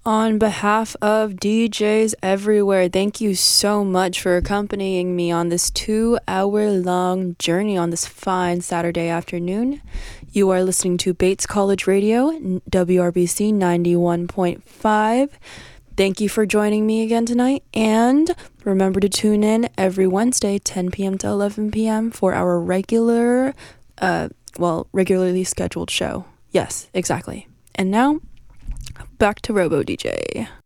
On behalf of DJs everywhere, thank you so much for accompanying me on this 2-hour-long journey on this fine Saturday afternoon. You are listening to Bates College Radio, WRBC 91.5. Thank you for joining me again tonight, and remember to tune in every Wednesday, 10 p.m. to 11 p.m. for our regularly scheduled show. Yes, exactly. And now, back to Robo DJ.